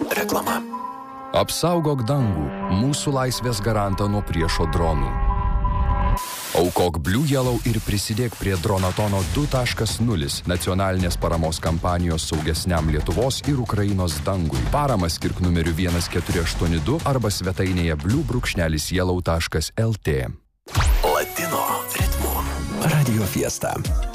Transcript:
Reklama. Apsaugok dangų, mūsų laisvės garantą nuo priešo dronų. Aukok Blue Yellow ir prisidėk prie Dronatono 2.0 nacionalinės paramos kampanijos saugesniam Lietuvos ir Ukrainos dangui. Paramą skirk numeriu 1482 arba svetainėje blue-yellow.lt. Latino ritmų. Radio Fiesta.